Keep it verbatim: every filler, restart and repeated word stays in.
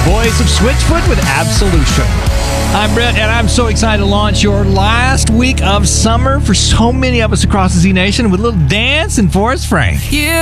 Boys of Switchfoot with Absolution. I'm Brett, and I'm so excited to launch your last week of summer for so many of us across the Z Nation with a little dance and Forrest Frank. Yeah.